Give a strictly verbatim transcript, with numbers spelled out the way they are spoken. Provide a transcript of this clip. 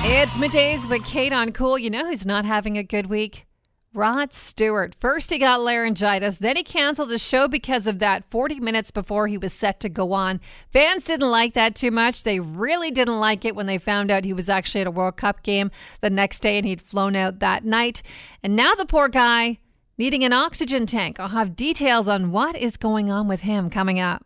It's middays with Kate on Cool. You know who's not having a good week? Rod Stewart. First he got laryngitis, then he canceled his show because of that forty minutes before he was set to go on. Fans didn't like that too much. They really didn't like it when they found out he was actually at a World Cup game the next day and he'd flown out that night. And now the poor guy needing an oxygen tank. I'll have details on what is going on with him coming up.